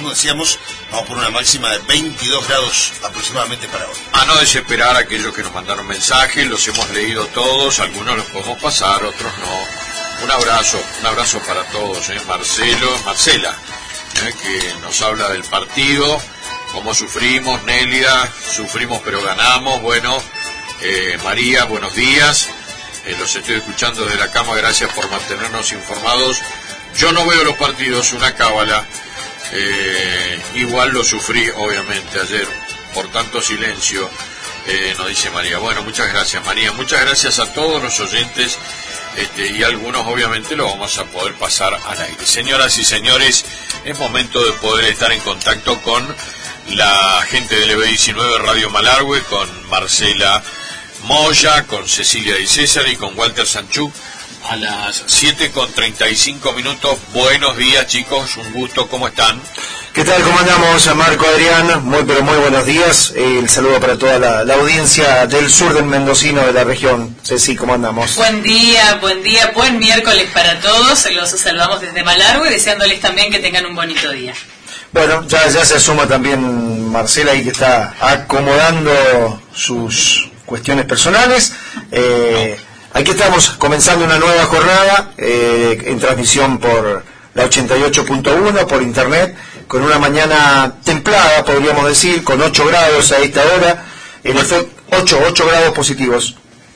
como decíamos, vamos por una máxima de 22 grados aproximadamente para hoy. A no desesperar a aquellos que nos mandaron mensajes, los hemos leído todos, algunos los podemos pasar, otros no. Un abrazo para todos, Marcela, que nos habla del partido, cómo sufrimos, Nélida, sufrimos pero ganamos, bueno, María, buenos días, los estoy escuchando desde la cama, gracias por mantenernos informados. Yo no veo los partidos, una cábala, igual lo sufrí obviamente ayer, por tanto silencio, nos dice María. Bueno, muchas gracias María, muchas gracias a todos los oyentes, y algunos obviamente lo vamos a poder pasar al aire. Señoras y señores, es momento de poder estar en contacto con la gente del EB19 Radio Malargüe, con Marcela Moya, con Cecilia Di César y con Walter Sanchuk a las 7:35. Buenos días, chicos, un gusto, ¿cómo están? ¿Qué tal? ¿Cómo andamos? Marco, Adrián, muy buenos días. El saludo para toda la audiencia del sur del mendocino de la región. Ceci, ¿cómo andamos? Buen día, buen miércoles para todos. Los saludamos desde Malargüe, deseándoles también que tengan un bonito día. Bueno, ya se suma también Marcela ahí, que está acomodando sus cuestiones personales. Aquí estamos comenzando una nueva jornada en transmisión por la 88.1 por internet, con una mañana templada, podríamos decir, con 8 grados a esta hora, en efecto 8 grados positivos.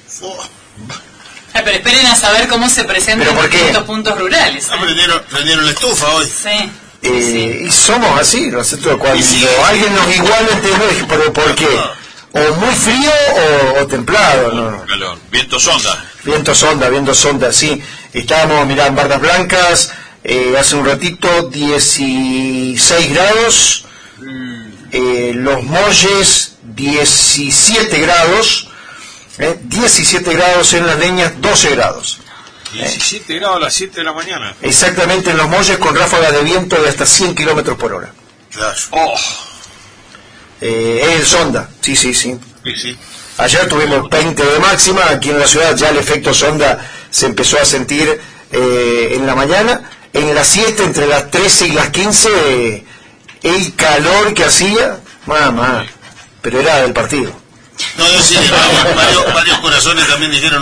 Pero esperen a saber cómo se presentan estos puntos rurales. Prendieron la estufa hoy. Sí. Y somos así, nosotros cuando alguien nos iguala, pero ¿por qué? O muy frío o templado, ¿no? Calor. Viento sonda, sí. Estábamos, mirá, en Bardas Blancas, hace un ratito, 16 grados, Los Molles, 17 grados, 17 grados en Las Leñas, 12 grados. 17 grados a las 7 de la mañana. Exactamente, en Los Molles, con ráfagas de viento de hasta 100 kilómetros por hora. Claro. Es sonda, sí. Sí. Ayer tuvimos 20 de máxima, aquí en la ciudad ya el efecto sonda se empezó a sentir en la mañana. En las 7, entre las 13 y las 15, el calor que hacía, mamá, pero era del partido. No, yo sí, varios corazones también dijeron,